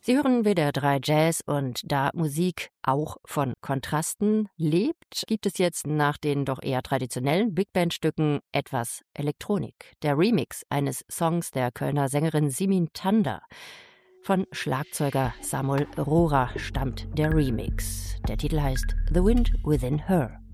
Sie hören WDR 3 Jazz und da Musik auch von Kontrasten lebt, gibt es jetzt nach den doch eher traditionellen Big Band-Stücken etwas Elektronik. Der Remix eines Songs der Kölner Sängerin Simin Tanda. Von Schlagzeuger Samuel Rohrer stammt der Remix. Der Titel heißt The Wind Within Her.